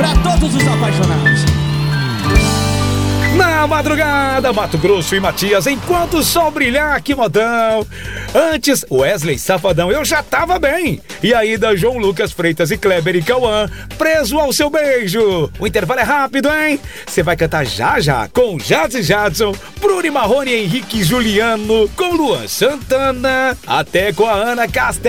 pra todos os apaixonados. Na madrugada, Mato Grosso e Matias, enquanto o sol brilhar, que modão. Antes, Wesley Safadão, eu já tava bem. E ainda João Lucas Freitas e Kleber e Cauã, preso ao seu beijo. O intervalo é rápido, hein? Você vai cantar já já com Jazz e Jadson, Bruni Marrone, Henrique e Juliano, com Luan Santana, até com a Ana Castel.